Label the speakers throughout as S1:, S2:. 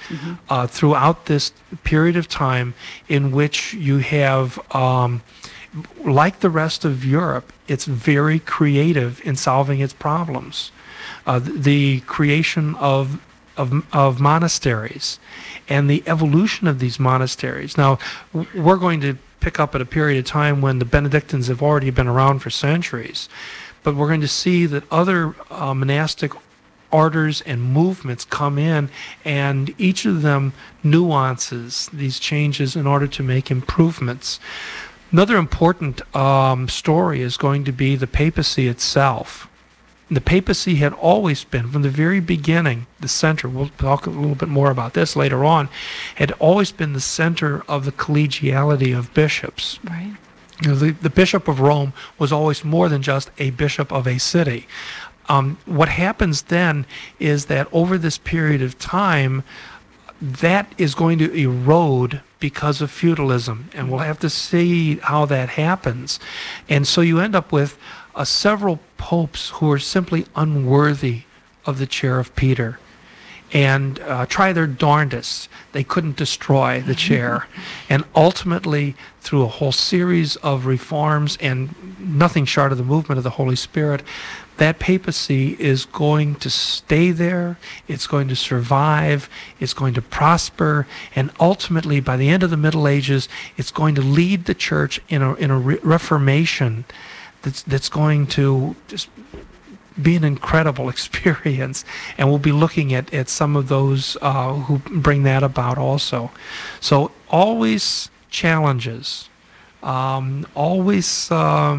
S1: throughout this period of time in which you have, like the rest of Europe, it's very creative in solving its problems. The creation of monasteries and the evolution of these monasteries. Now, we're going to pick up at a period of time when the Benedictines have already been around for centuries, but we're going to see that other monastic orders and movements come in, and each of them nuances these changes in order to make improvements. Another important story is going to be the papacy itself. The papacy had always been, from the very beginning, the center, we'll talk a little bit more about this later on, had always been the center of the collegiality of bishops.
S2: Right.
S1: You know, the Bishop of Rome was always more than just a bishop of a city. What happens then is that over this period of time, that is going to erode because of feudalism, and we'll have to see how that happens. And so you end up with several popes who are simply unworthy of the chair of Peter, and try their darndest. They couldn't destroy the chair. And ultimately, through a whole series of reforms and nothing short of the movement of the Holy Spirit, that papacy is going to stay there, it's going to survive, it's going to prosper, and ultimately, by the end of the Middle Ages, it's going to lead the church in a reformation that's going to just be an incredible experience, and we'll be looking at some of those who bring that about also. So always challenges, always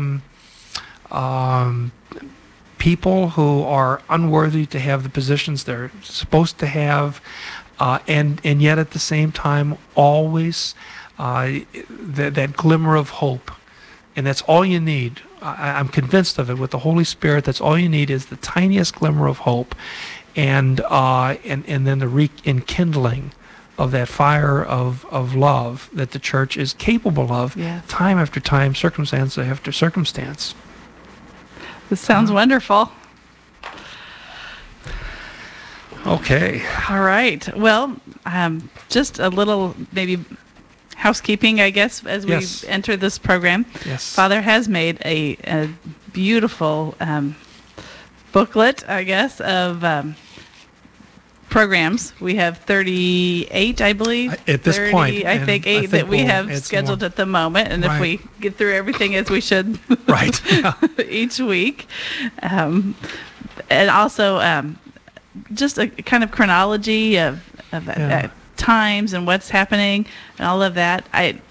S1: people who are unworthy to have the positions they're supposed to have, and yet at the same time always that glimmer of hope. And that's all you need. I'm convinced of it. With the Holy Spirit, that's all you need is the tiniest glimmer of hope, and then the rekindling of that fire of love that the church is capable of,
S2: yes,
S1: time after time, circumstance after circumstance.
S2: This sounds wonderful.
S1: Okay.
S2: All right. Well, just a little maybe housekeeping, I guess, as we
S1: Yes.
S2: enter this program.
S1: Yes.
S2: Father has made a beautiful booklet, I guess, of programs. We have 38, I believe.
S1: At this
S2: 30,
S1: point,
S2: I
S1: and
S2: think
S1: I
S2: 8
S1: think
S2: that we
S1: we'll
S2: have
S1: add some
S2: scheduled
S1: more.
S2: at the moment. And if
S1: Right.
S2: we get through everything as we should
S1: Right. Yeah.
S2: each week. And also just a kind of chronology of times and what's happening and all of that.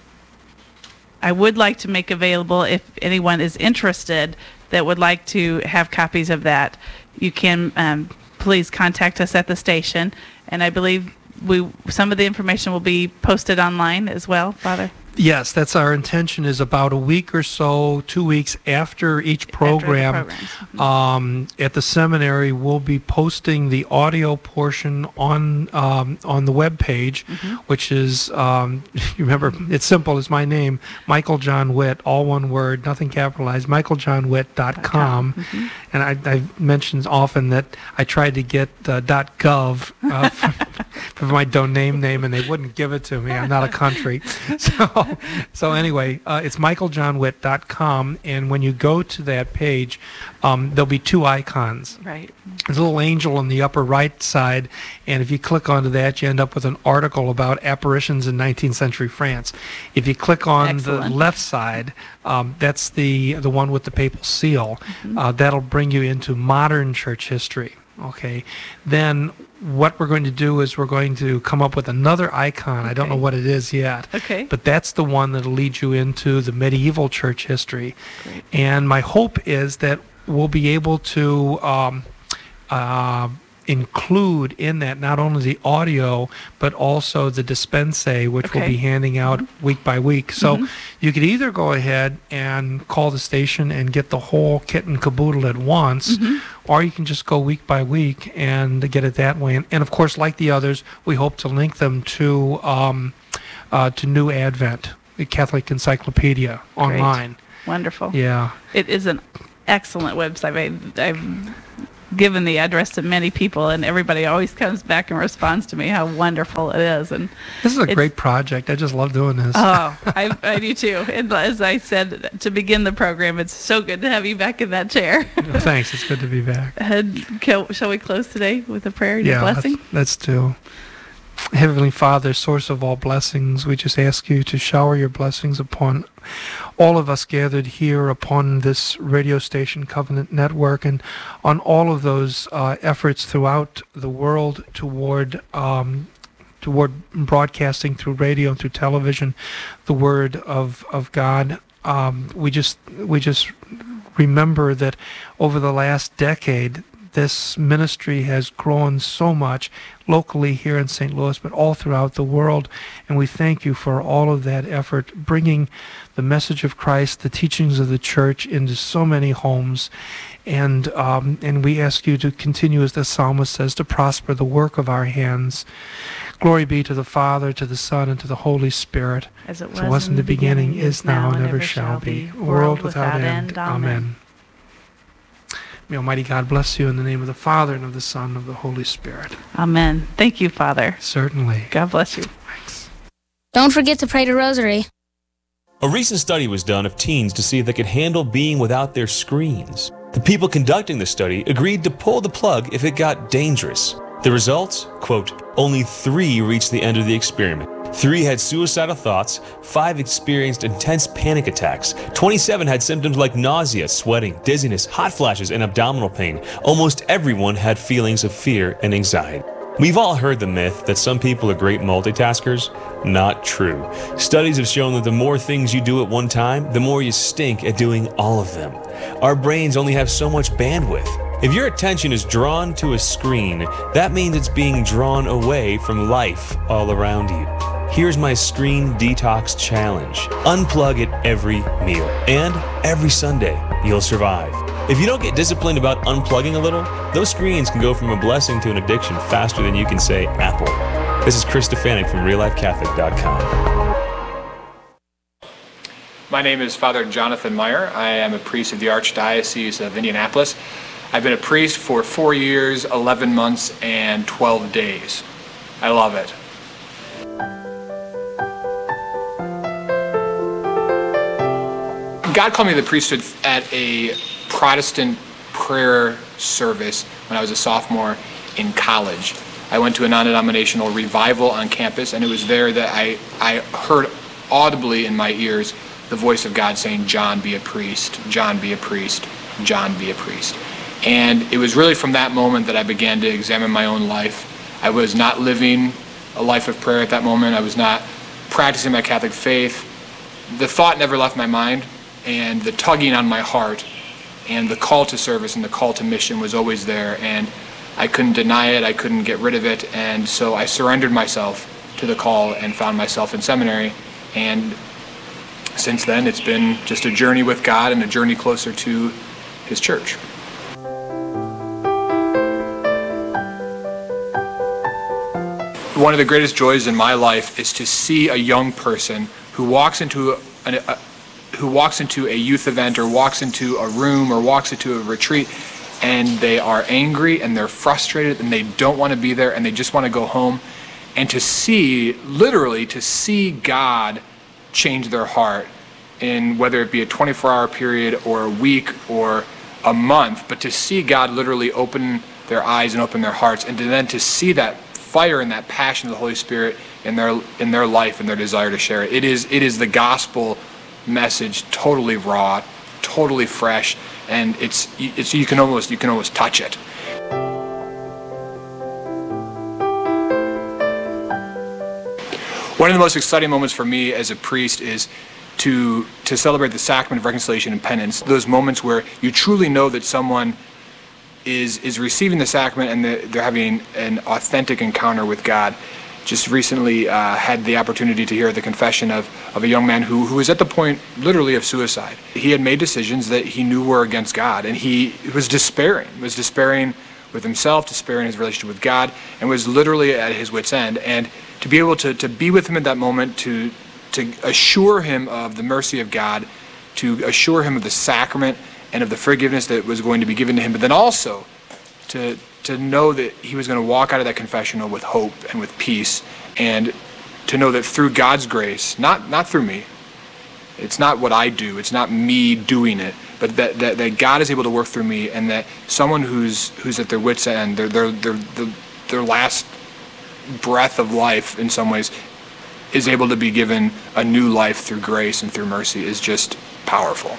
S2: I would like to make available, if anyone is interested that would like to have copies of that, you can please contact us at the station, and I believe some of the information will be posted online as well, Father.
S1: Yes, that's our intention, is about a week or so, 2 weeks after each program. At the seminary, we'll be posting the audio portion on the web page, which is, you remember, it's simple, it's my name, Michael John Witt, all one word, nothing capitalized, michaeljohnwitt.com. And I mentioned often that I tried to get .gov for my domain name, and they wouldn't give it to me. I'm not a country. So anyway, it's michaeljohnwitt.com, and when you go to that page, there'll be two icons.
S2: Right.
S1: There's a little angel on the upper right side, and if you click onto that, you end up with an article about apparitions in 19th century France. If you click on the left side, that's the one with the papal seal. That'll bring you into modern church history. Okay, then what we're going to do is we're going to come up with another icon. I don't know what it is yet.
S2: Okay.
S1: But that's the one that'll lead you into the medieval church history.
S2: Great.
S1: And my hope is that we'll be able to include in that not only the audio but also the dispense, which we'll be handing out week by week. So you could either go ahead and call the station and get the whole kit and caboodle at once, or you can just go week by week and get it that way. And of course, like the others, we hope to link them to New Advent, the Catholic Encyclopedia online.
S2: Wonderful.
S1: Yeah.
S2: It is an excellent website. given the address to many people, and everybody always comes back and responds to me how wonderful it is. And
S1: this is a great project. I just love doing this.
S2: Oh, I do too. And as I said to begin the program, it's so good to have you back in that chair.
S1: Thanks. It's good to be back.
S2: And shall we close today with a prayer and a blessing?
S1: Let's do. Heavenly Father, source of all blessings, we just ask you to shower your blessings upon all of us gathered here, upon this radio station, Covenant Network, and on all of those efforts throughout the world toward broadcasting through radio and through television the word of God. We just remember that over the last decade, this ministry has grown so much locally here in St. Louis, but all throughout the world. And we thank you for all of that effort, bringing the message of Christ, the teachings of the church into so many homes. And we ask you to continue, as the psalmist says, to prosper the work of our hands. Glory be to the Father, to the Son, and to the Holy Spirit,
S2: as it was in the beginning,
S1: is now, and ever shall be, world without end. Amen. May Almighty God bless you in the name of the Father, and of the Son, and of the Holy Spirit.
S2: Amen. Thank you, Father.
S1: Certainly.
S2: God bless you.
S1: Thanks.
S3: Don't forget to pray the rosary.
S4: A recent study was done of teens to see if they could handle being without their screens. The people conducting the study agreed to pull the plug if it got dangerous. The results? Quote, only 3 reached the end of the experiment. 3 had suicidal thoughts, 5 experienced intense panic attacks, 27 had symptoms like nausea, sweating, dizziness, hot flashes, and abdominal pain. Almost everyone had feelings of fear and anxiety. We've all heard the myth that some people are great multitaskers. Not true. Studies have shown that the more things you do at one time, the more you stink at doing all of them. Our brains only have so much bandwidth. If your attention is drawn to a screen, that means it's being drawn away from life all around you. Here's my screen detox challenge. Unplug it every meal, and every Sunday, you'll survive. If you don't get disciplined about unplugging a little, those screens can go from a blessing to an addiction faster than you can say Apple. This is Chris Stefanik from RealLifeCatholic.com.
S5: My name is Father Jonathan Meyer. I am a priest of the Archdiocese of Indianapolis. I've been a priest for 4 years, 11 months, and 12 days. I love it. God called me to the priesthood at a Protestant prayer service when I was a sophomore in college. I went to a non-denominational revival on campus, and it was there that I heard audibly in my ears the voice of God saying, "John, be a priest. John, be a priest. John, be a priest." And it was really from that moment that I began to examine my own life. I was not living a life of prayer at that moment. I was not practicing my Catholic faith. The thought never left my mind, and the tugging on my heart and the call to service and the call to mission was always there, and I couldn't deny it, I couldn't get rid of it, and so I surrendered myself to the call and found myself in seminary. And since then, it's been just a journey with God and a journey closer to His church. One of the greatest joys in my life is to see a young person who walks into a youth event, or walks into a room, or walks into a retreat, and they are angry and they're frustrated and they don't want to be there and they just want to go home. And to see, literally to see God change their heart, in whether it be a 24-hour period or a week or a month, but to see God literally open their eyes and open their hearts, and then to see that fire and that passion of the Holy Spirit in their life and their desire to share it. It is the gospel message, totally raw, totally fresh, and you can almost touch it. One of the most exciting moments for me as a priest is to celebrate the sacrament of reconciliation and penance. Those moments where you truly know that someone is receiving the sacrament and they're having an authentic encounter with God. Just recently had the opportunity to hear the confession of a young man who was at the point literally of suicide. He had made decisions that he knew were against God, and he was despairing with himself, despairing his relationship with God, and was literally at his wit's end. And to be able to be with him at that moment, to assure him of the mercy of God, to assure him of the sacrament and of the forgiveness that was going to be given to him, but then also to know that he was going to walk out of that confessional with hope and with peace, and to know that through God's grace, not through me, it's not what I do, it's not me doing it, but that God is able to work through me, and that someone who's at their wit's end, their last breath of life in some ways, is able to be given a new life through grace and through mercy is just powerful.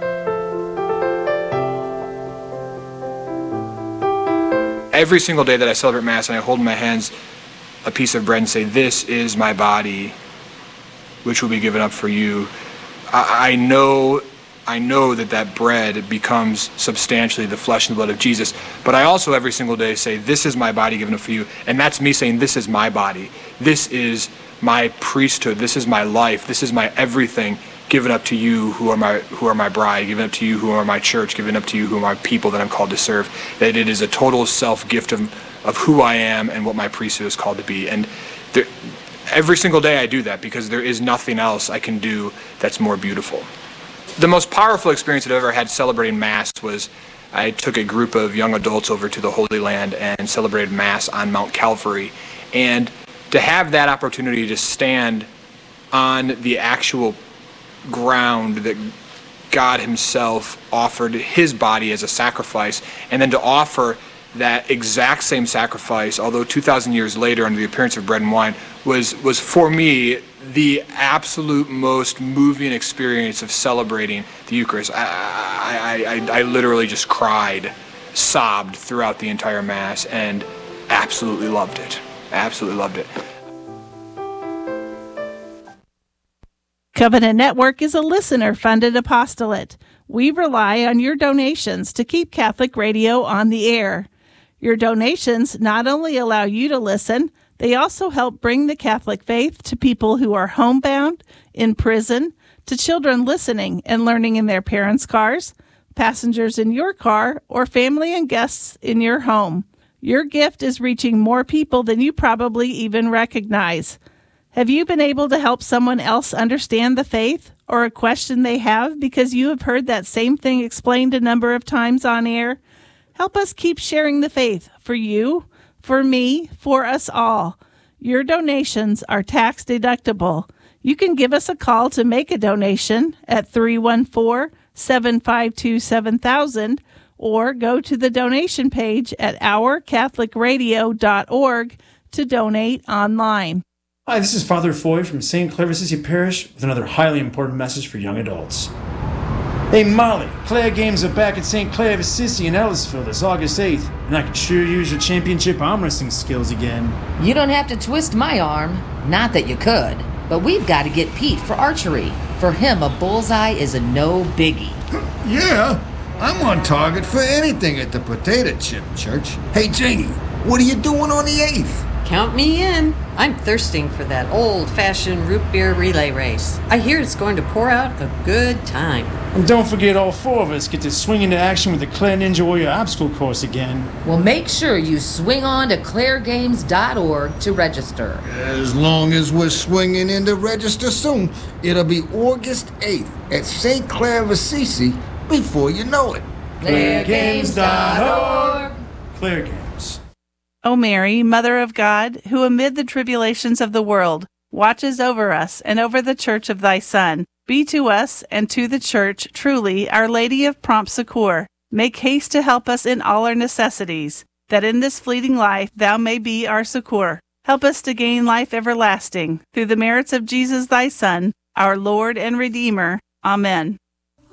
S5: Every single day that I celebrate Mass and I hold in my hands a piece of bread and say, "This is my body, which will be given up for you," I know that bread becomes substantially the flesh and the blood of Jesus. But I also every single day say, "This is my body given up for you," and that's me saying, "This is my body. This is my priesthood. This is my life. This is my everything given up to you who are my bride, given up to you who are my church, given up to you who are my people that I'm called to serve." That it is a total self-gift of who I am and what my priesthood is called to be. And every single day I do that because there is nothing else I can do that's more beautiful. The most powerful experience I've ever had celebrating Mass was I took a group of young adults over to the Holy Land and celebrated Mass on Mount Calvary. And to have that opportunity to stand on the actual ground that God himself offered his body as a sacrifice, and then to offer that exact same sacrifice, although 2,000 years later under the appearance of bread and wine, was for me the absolute most moving experience of celebrating the Eucharist. I literally just cried, sobbed throughout the entire Mass, and absolutely loved it. Absolutely loved it.
S2: Covenant Network is a listener-funded apostolate. We rely on your donations to keep Catholic radio on the air. Your donations not only allow you to listen, they also help bring the Catholic faith to people who are homebound, in prison, to children listening and learning in their parents' cars, passengers in your car, or family and guests in your home. Your gift is reaching more people than you probably even recognize. Have you been able to help someone else understand the faith or a question they have because you have heard that same thing explained a number of times on air? Help us keep sharing the faith for you, for me, for us all. Your donations are tax deductible. You can give us a call to make a donation at 314-752-7000 or go to the donation page at ourcatholicradio.org to donate online.
S6: Hi, this is Father Foy from St. Clair of Assisi Parish with another highly important message for young adults. Hey Molly, Claire Games are back at St. Clair of Assisi in Ellisville this August 8th, and I can sure use your championship arm wrestling skills again.
S7: You don't have to twist my arm. Not that you could, but we've got to get Pete for archery. For him, a bullseye is a no biggie.
S8: Yeah, I'm on target for anything at the Potato Chip Church. Hey Janie, what are you doing on the 8th?
S9: Count me in. I'm thirsting for that old-fashioned root beer relay race. I hear it's going to pour out a good time.
S6: And don't forget all four of us get to swing into action with the Claire Ninja Warrior obstacle course again.
S7: Well, make sure you swing on to clairegames.org to register.
S8: As long as we're swinging in to register soon, it'll be August 8th at St. Clair of Assisi before you know it.
S7: clairegames.org.
S6: Claire Games.
S2: O Mary, Mother of God, who amid the tribulations of the world watches over us and over the church of thy Son, be to us and to the church truly Our Lady of prompt succor. Make haste to help us in all our necessities, that in this fleeting life thou may be our succor. Help us to gain life everlasting, through the merits of Jesus thy Son, our Lord and Redeemer. Amen.